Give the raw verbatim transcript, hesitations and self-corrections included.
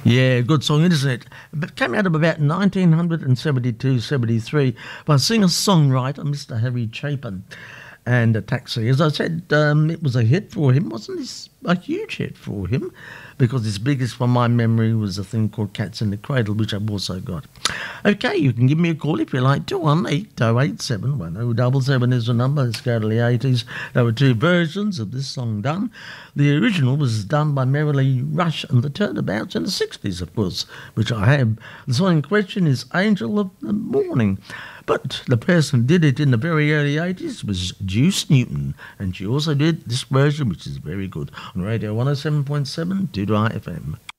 Yeah, good song, isn't it? It came out of about nineteen seventy-two, seventy-three by singer-songwriter Mister Harry Chapin. And a Taxi, as I said, um, it was a hit for him. Wasn't this a huge hit for him? Because his biggest, from my memory, was a thing called Cats in the Cradle, which I've also got. Okay, you can give me a call if you like to on eight oh eight seven, one oh seven seven is the number. Let's go to the eighties. There were two versions of this song done. The original was done by Merrily Rush and the Turnabouts in the sixties, of course, which I have. The song in question is Angel of the Morning. But the person who did it in the very early eighties was Juice Newton, and she also did this version, which is very good, on Radio one oh seven point seven Dudai F M.